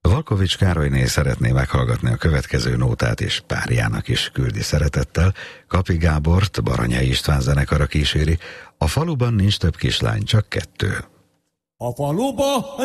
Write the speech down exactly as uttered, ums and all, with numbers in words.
Valkovics Károlyné szeretné meghallgatni a következő nótát, és párjának is küldi szeretettel. Kapi Gábort Baranyai István zenekara kíséri. A faluban nincs több kislány, csak kettő. A faluba